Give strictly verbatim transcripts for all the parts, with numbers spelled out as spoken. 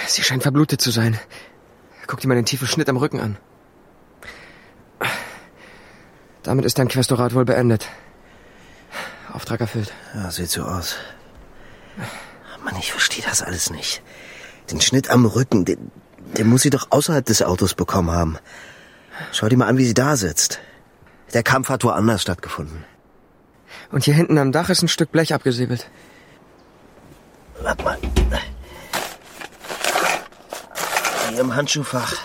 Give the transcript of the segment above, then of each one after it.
Sie scheint verblutet zu sein. Guck dir mal den tiefen Schnitt am Rücken an. Damit ist dein Questorat wohl beendet. Auftrag erfüllt. Ja, sieht so aus. Mann, ich verstehe das alles nicht. Den Schnitt am Rücken, den, den muss sie doch außerhalb des Autos bekommen haben. Schau dir mal an, wie sie da sitzt. Der Kampf hat woanders stattgefunden. Und hier hinten am Dach ist ein Stück Blech abgesäbelt. Warte mal. Hier im Handschuhfach.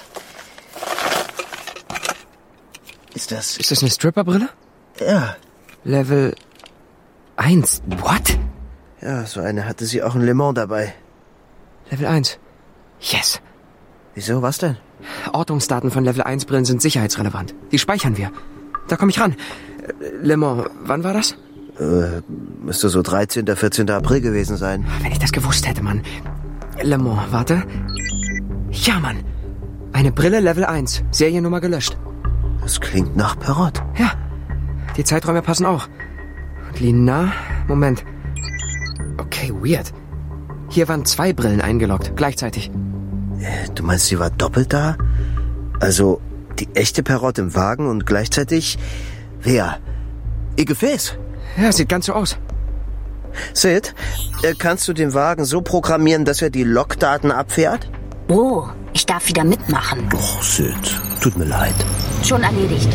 Ist das... Ist das eine Stripperbrille? Ja. Level eins. What? Ja, so eine hatte sie auch in Le Mans dabei. Level eins. Yes. Wieso, was denn? Ortungsdaten von Level eins Brillen sind sicherheitsrelevant. Die speichern wir. Da komme ich ran. Le Mans, wann war das? Äh, müsste so dreizehnten, vierzehnten April gewesen sein. Wenn ich das gewusst hätte, Mann. Le Mans, warte. Ja, Mann. Eine Brille Level eins. Seriennummer gelöscht. Das klingt nach Perrott. Ja. Die Zeiträume passen auch. Und Lina... Moment. Okay, weird. Hier waren zwei Brillen eingeloggt, gleichzeitig. Äh, du meinst, sie war doppelt da? Also, die echte Perrott im Wagen und gleichzeitig... Wer? Ihr Gefäß? Ja, sieht ganz so aus. Sid, äh, kannst du den Wagen so programmieren, dass er die Logdaten abfährt? Oh, ich darf wieder mitmachen. Och, Sid, tut mir leid. Schon erledigt.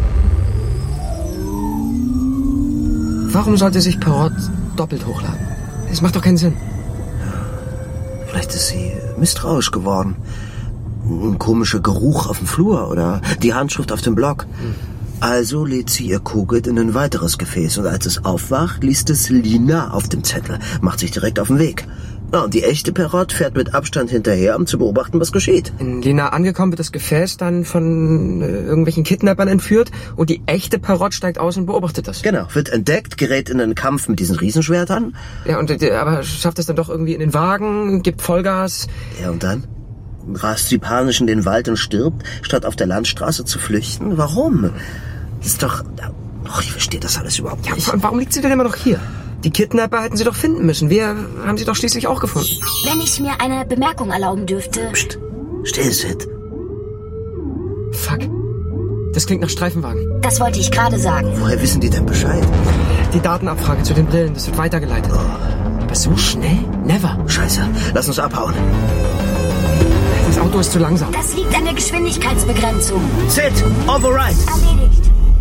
Warum sollte sich Perrott doppelt hochladen? Das macht doch keinen Sinn. Vielleicht ist sie misstrauisch geworden. Ein komischer Geruch auf dem Flur oder die Handschrift auf dem Block. Hm. Also lädt sie ihr Kugel in ein weiteres Gefäß und als es aufwacht, liest es Lina auf dem Zettel, macht sich direkt auf den Weg. Ja, und die echte Perrott fährt mit Abstand hinterher, um zu beobachten, was geschieht. In Lina angekommen wird das Gefäß dann von äh, irgendwelchen Kidnappern entführt und die echte Perrott steigt aus und beobachtet das. Genau, wird entdeckt, gerät in einen Kampf mit diesen Riesenschwertern. Ja, und äh, aber schafft es dann doch irgendwie in den Wagen, gibt Vollgas. Ja, und dann? Rast sie panisch in den Wald und stirbt, statt auf der Landstraße zu flüchten? Warum? Das ist doch... Oh, ich verstehe das alles überhaupt nicht. Ja, warum liegt sie denn immer noch hier? Die Kidnapper hätten sie doch finden müssen. Wir haben sie doch schließlich auch gefunden. Wenn ich mir eine Bemerkung erlauben dürfte... Psst, still, Sid. Fuck. Das klingt nach Streifenwagen. Das wollte ich gerade sagen. Woher wissen die denn Bescheid? Die Datenabfrage zu den Brillen, das wird weitergeleitet. Oh. Aber so schnell? Never. Scheiße, lass uns abhauen. Das Auto ist zu langsam. Das liegt an der Geschwindigkeitsbegrenzung. Sid, override. Erledigt.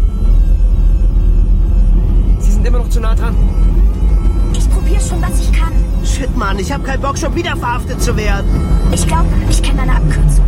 Sie sind immer noch zu nah dran. Ich probiere schon, was ich kann. Shit, Mann, ich habe keinen Bock, schon wieder verhaftet zu werden. Ich glaube, ich kenne eine Abkürzung.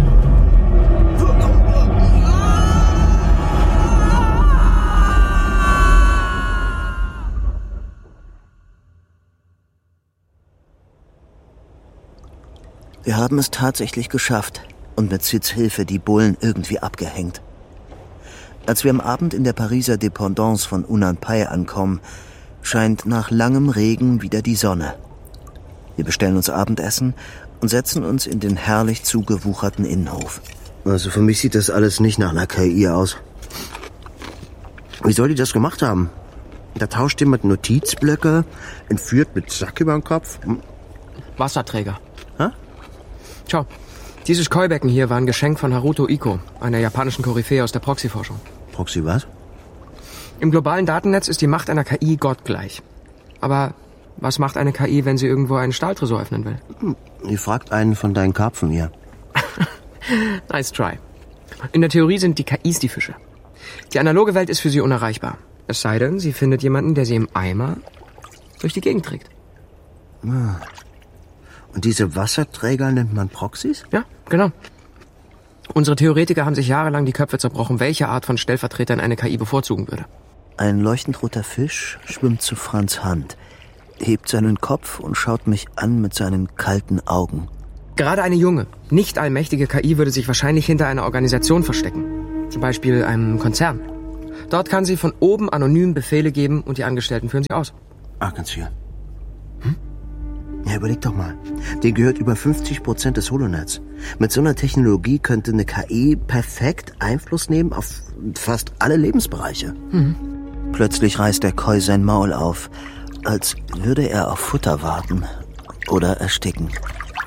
Wir haben es tatsächlich geschafft und mit Sids Hilfe die Bullen irgendwie abgehängt. Als wir am Abend in der Pariser Dépendance von Unanpai ankommen, scheint nach langem Regen wieder die Sonne. Wir bestellen uns Abendessen und setzen uns in den herrlich zugewucherten Innenhof. Also für mich sieht das alles nicht nach einer K I aus. Wie soll die das gemacht haben? Da tauscht jemand Notizblöcke, entführt mit Sack über den Kopf. Wasserträger. Hä? Schau, dieses Koi-Becken hier war ein Geschenk von Haruto Iko, einer japanischen Koryphäe aus der Proxy-Forschung. Proxy was? Im globalen Datennetz ist die Macht einer K I gottgleich. Aber was macht eine K I, wenn sie irgendwo einen Stahltresor öffnen will? Hm, ihr fragt einen von deinen Karpfen hier. Nice try. In der Theorie sind die K Is die Fische. Die analoge Welt ist für sie unerreichbar. Es sei denn, sie findet jemanden, der sie im Eimer durch die Gegend trägt. Ah. Und diese Wasserträger nennt man Proxys? Ja, genau. Unsere Theoretiker haben sich jahrelang die Köpfe zerbrochen, welche Art von Stellvertretern eine K I bevorzugen würde. Ein leuchtend roter Fisch schwimmt zu Franz' Hand, hebt seinen Kopf und schaut mich an mit seinen kalten Augen. Gerade eine junge, nicht allmächtige K I würde sich wahrscheinlich hinter einer Organisation verstecken. Zum Beispiel einem Konzern. Dort kann sie von oben anonym Befehle geben und die Angestellten führen sie aus. Arkansas. Hm? Ja, überleg doch mal. Denen gehört über fünfzig Prozent des Holonets. Mit so einer Technologie könnte eine K I perfekt Einfluss nehmen auf fast alle Lebensbereiche. Mhm. Plötzlich reißt der Koi sein Maul auf, als würde er auf Futter warten oder ersticken.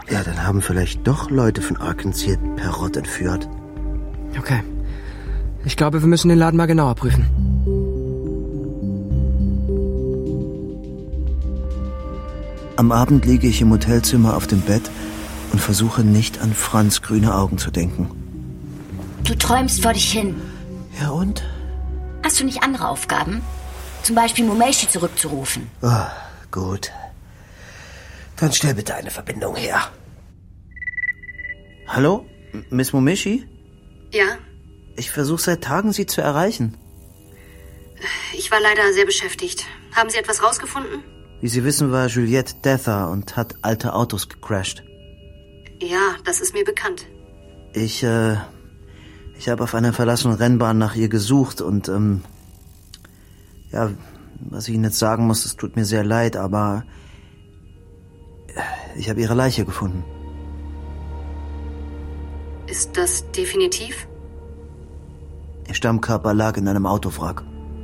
Ja, dann haben vielleicht doch Leute von Arkansas Perrott entführt. Okay. Ich glaube, wir müssen den Laden mal genauer prüfen. Am Abend liege ich im Hotelzimmer auf dem Bett und versuche nicht an Franz' grüne Augen zu denken. Du träumst vor dich hin. Ja und? Hast du nicht andere Aufgaben? Zum Beispiel Momeishi zurückzurufen. Oh, gut. Dann stell bitte eine Verbindung her. Hallo? Miss Momeishi? Ja? Ich versuche seit Tagen, Sie zu erreichen. Ich war leider sehr beschäftigt. Haben Sie etwas rausgefunden? Wie Sie wissen, war Juliette Dether und hat alte Autos gecrashed. Ja, das ist mir bekannt. Ich, äh... Ich habe auf einer verlassenen Rennbahn nach ihr gesucht und, ähm... Ja, was ich Ihnen jetzt sagen muss, es tut mir sehr leid, aber... Ich habe ihre Leiche gefunden. Ist das definitiv? Ihr Stammkörper lag in einem Autowrack.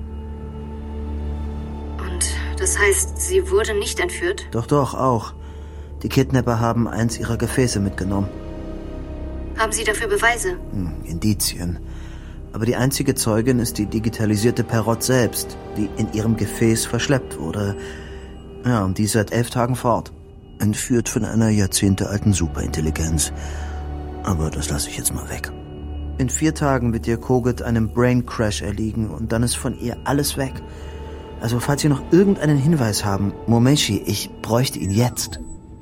Und das heißt, sie wurde nicht entführt? Doch, doch, auch. Die Kidnapper haben eins ihrer Gefäße mitgenommen. Haben Sie dafür Beweise? Hm, Indizien. Aber die einzige Zeugin ist die digitalisierte Perrott selbst, die in ihrem Gefäß verschleppt wurde. Ja, und die seit elf Tagen fort. Entführt von einer jahrzehntealten Superintelligenz. Aber das lasse ich jetzt mal weg. In vier Tagen wird ihr Kogut einem Brain Crash erliegen und dann ist von ihr alles weg. Also falls Sie noch irgendeinen Hinweis haben, Momeishi, ich bräuchte ihn jetzt.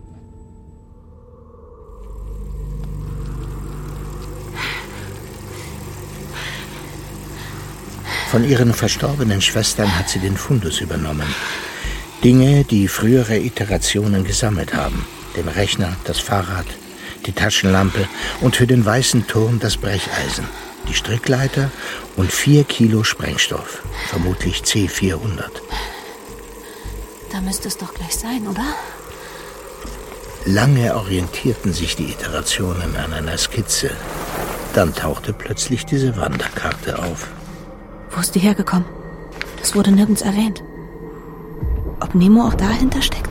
Von ihren verstorbenen Schwestern hat sie den Fundus übernommen. Dinge, die frühere Iterationen gesammelt haben. Den Rechner, das Fahrrad, die Taschenlampe und für den weißen Turm das Brecheisen, die Strickleiter und vier Kilo Sprengstoff, vermutlich C vierhundert. Da müsste es doch gleich sein, oder? Lange orientierten sich die Iterationen an einer Skizze. Dann tauchte plötzlich diese Wanderkarte auf. Wo ist die hergekommen? Das wurde nirgends erwähnt. Ob Nemo auch dahinter steckt?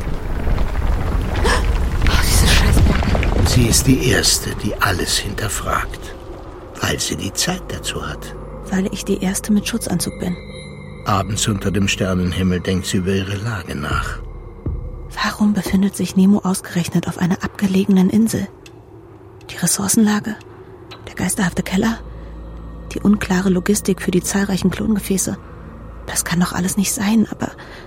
Oh, diese Scheißbacke. Sie ist die Erste, die alles hinterfragt, weil sie die Zeit dazu hat. Weil ich die Erste mit Schutzanzug bin. Abends unter dem Sternenhimmel denkt sie über ihre Lage nach. Warum befindet sich Nemo ausgerechnet auf einer abgelegenen Insel? Die Ressourcenlage? Der geisterhafte Keller? Die unklare Logistik für die zahlreichen Klongefäße? Das kann doch alles nicht sein, aber...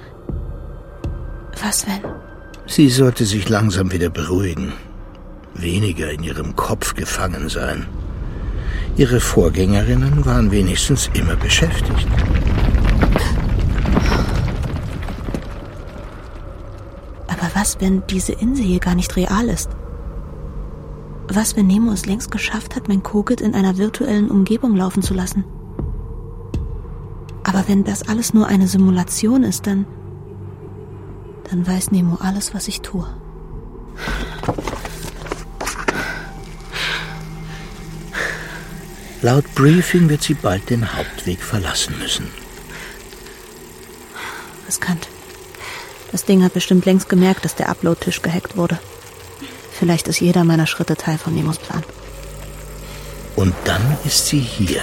Was wenn? Sie sollte sich langsam wieder beruhigen. Weniger in ihrem Kopf gefangen sein. Ihre Vorgängerinnen waren wenigstens immer beschäftigt. Aber was, wenn diese Insel hier gar nicht real ist? Was, wenn Nemo es längst geschafft hat, mein Kogut in einer virtuellen Umgebung laufen zu lassen? Aber wenn das alles nur eine Simulation ist, dann... Dann weiß Nemo alles, was ich tue. Laut Briefing wird sie bald den Hauptweg verlassen müssen. Riskant. Das Ding hat bestimmt längst gemerkt, dass der Upload-Tisch gehackt wurde. Vielleicht ist jeder meiner Schritte Teil von Nemos Plan. Und dann ist sie hier.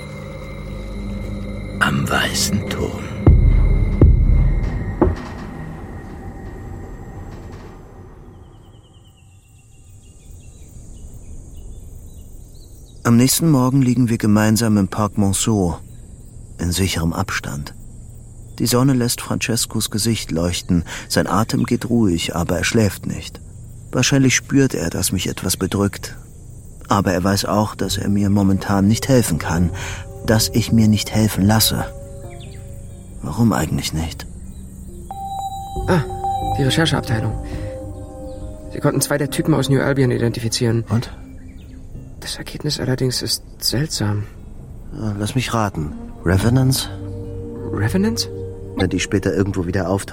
Am Weißen Turm. Am nächsten Morgen liegen wir gemeinsam im Park Monceau, in sicherem Abstand. Die Sonne lässt Francescos Gesicht leuchten, sein Atem geht ruhig, aber er schläft nicht. Wahrscheinlich spürt er, dass mich etwas bedrückt. Aber er weiß auch, dass er mir momentan nicht helfen kann, dass ich mir nicht helfen lasse. Warum eigentlich nicht? Ah, die Rechercheabteilung. Sie konnten zwei der Typen aus New Albion identifizieren. Und? Das Ergebnis allerdings ist seltsam. Lass mich raten. Revenants? Revenants? Die später irgendwo wieder auftauchen.